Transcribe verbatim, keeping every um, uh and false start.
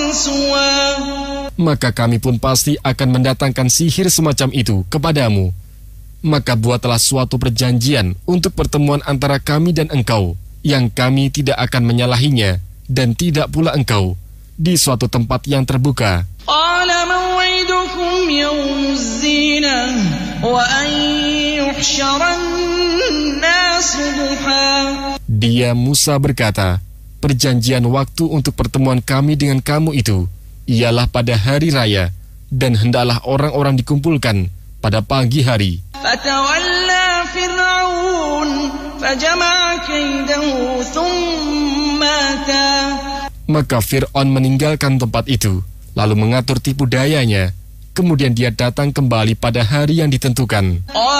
Maka kami pun pasti akan mendatangkan sihir semacam itu kepadamu. Maka buatlah suatu perjanjian untuk pertemuan antara kami dan engkau, yang kami tidak akan menyalahinya, dan tidak pula engkau, di suatu tempat yang terbuka. Dia Musa berkata, perjanjian waktu untuk pertemuan kami dengan kamu itu ialah pada hari raya, dan hendaklah orang-orang dikumpulkan pada pagi hari. Maka Fir'aun meninggalkan tempat itu, lalu mengatur tipu dayanya. Kemudian dia datang kembali pada hari yang ditentukan.